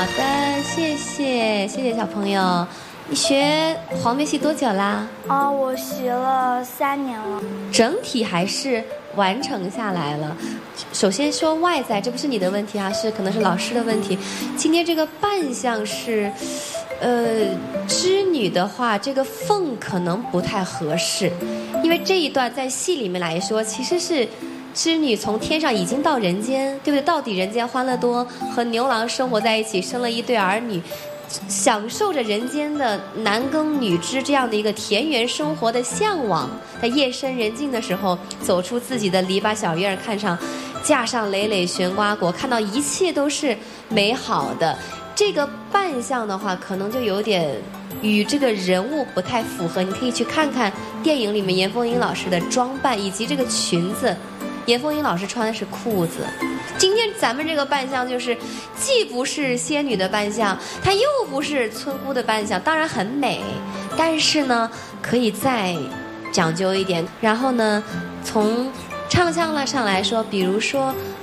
好的，谢谢小朋友。你学黄梅戏多久啦？ 我学了3年了。 整体还是完成下来了。首先说外在，这不是你的问题啊，可能是老师的问题。今天这个扮相是，织女的话，这个凤可能不太合适，因为这一段在戏里面来说，其实是织女从天上已经到人间，对不对？到底人间欢乐多，和牛郎生活在一起，生了一对儿女。享受着人间的男耕女织这样的一个田园生活的向往，在夜深人静的时候，走出自己的篱笆小院，架上累累悬瓜果，看到一切都是美好的。这个扮相的话，可能就有点与这个人物不太符合。你可以去看看电影里面严凤英老师的装扮以及这个裙子。严凤英老师穿的是裤子。今天咱们这个扮相就是既不是仙女的扮相，它又不是村姑的扮相，当然很美，但是呢可以再讲究一点。然后呢从唱相上来说，比如说